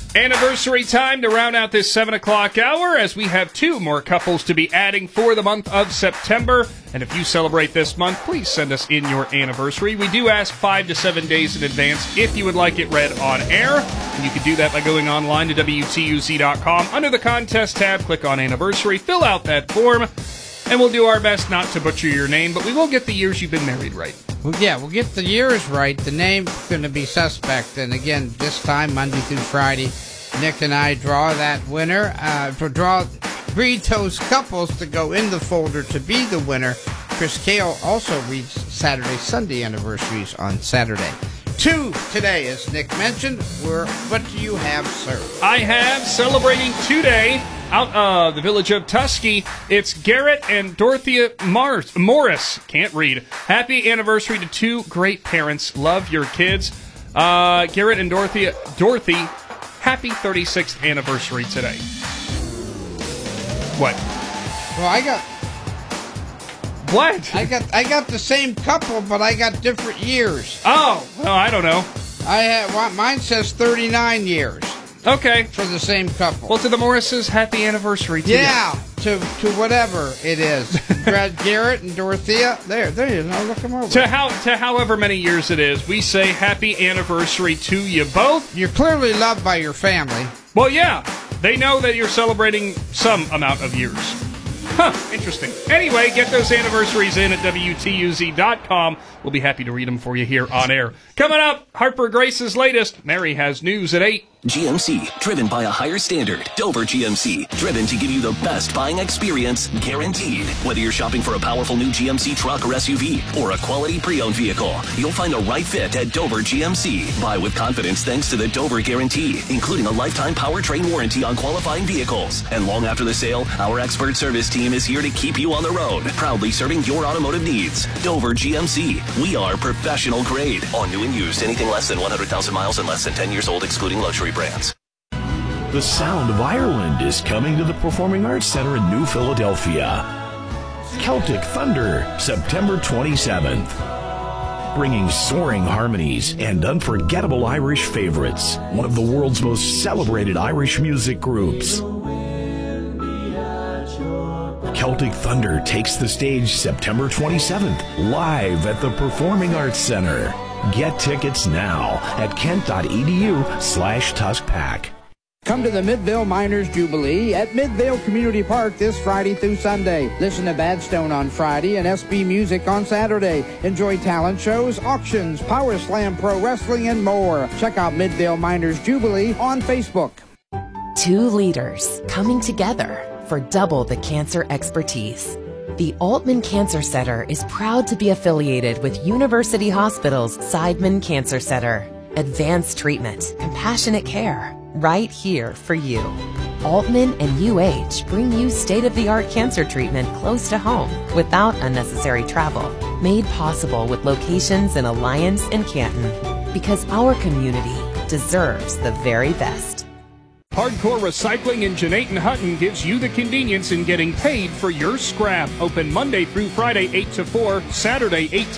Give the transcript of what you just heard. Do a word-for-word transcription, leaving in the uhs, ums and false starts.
Anniversary time to round out this seven o'clock hour, as we have two more couples to be adding for the month of September. And if you celebrate this month, please send us in your anniversary. We do ask five to seven days in advance if you would like it read on air. And you can do that by going online to W T U Z dot com. Under the contest tab, click on anniversary, fill out that form, and we'll do our best not to butcher your name, but we will get the years you've been married right. Well, yeah, we'll get the years right. The name's going to be suspect. And again, this time, Monday through Friday, Nick and I draw that winner. Uh, to draw, read those couples to go in the folder to be the winner. Chris Kale also reads Saturday, Sunday anniversaries on Saturday. Two today, as Nick mentioned. Were, what do you have, sir? I have, celebrating today, out of the village of Tusky, it's Garrett and Dorothea Mars, Morris. Can't read. Happy anniversary to two great parents. Love your kids. Uh, Garrett and Dorothea, Dorothy, happy thirty-sixth anniversary today. What? Well, I got... What? I got I got the same couple, but I got different years. Oh, well, I don't know. I have, well, mine says thirty-nine years. Okay. For the same couple. Well, to the Morrises, happy anniversary to yeah, you. to to whatever it is. Brad Garrett and Dorothea, there, there you go. Look them over. To how to however many years it is, we say happy anniversary to you both. You're clearly loved by your family. Well, yeah, they know that you're celebrating some amount of years. Huh, interesting. Anyway, get those anniversaries in at W T U Z dot com. We'll be happy to read them for you here on air. Coming up, Harper Grace's latest. Mary has news at eight. G M C, driven by a higher standard. Dover G M C, driven to give you the best buying experience, guaranteed. Whether you're shopping for a powerful new G M C truck or S U V, or a quality pre-owned vehicle, you'll find the right fit at Dover G M C. Buy with confidence thanks to the Dover Guarantee, including a lifetime powertrain warranty on qualifying vehicles. And long after the sale, our expert service team is here to keep you on the road, proudly serving your automotive needs. Dover G M C, we are professional grade. On new and used, anything less than one hundred thousand miles and less than ten years old, excluding luxury brands. The sound of Ireland is coming to the Performing Arts Center in New Philadelphia. Celtic Thunder, September twenty-seventh. Bringing soaring harmonies and unforgettable Irish favorites. One of the world's most celebrated Irish music groups. Celtic Thunder takes the stage September twenty-seventh, live at the Performing Arts Center. Get tickets now at kent.edu slash tuskpack. Come to the Midvale Miners Jubilee at Midvale Community Park this Friday through Sunday. Listen to Badstone on Friday and S B Music on Saturday. Enjoy talent shows, auctions, Power Slam Pro Wrestling, and more. Check out Midvale Miners Jubilee on Facebook. Two leaders coming together for double the cancer expertise. The Altman Cancer Center is proud to be affiliated with University Hospital's Seidman Cancer Center. Advanced treatment, compassionate care, right here for you. Altman and U H bring you state-of-the-art cancer treatment close to home without unnecessary travel. Made possible with locations in Alliance and Canton. Because our community deserves the very best. Hardcore Recycling in Jeanette and Hutton gives you the convenience in getting paid for your scrap. Open Monday through Friday, eight to four, Saturday, eight to